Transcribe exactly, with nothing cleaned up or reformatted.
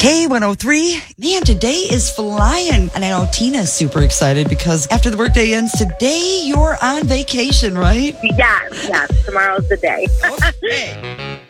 K one oh three. Man, today is flying. And I know Tina's super excited because after the workday ends today, you're on vacation, right? Yes, yes. Tomorrow's the day. Okay.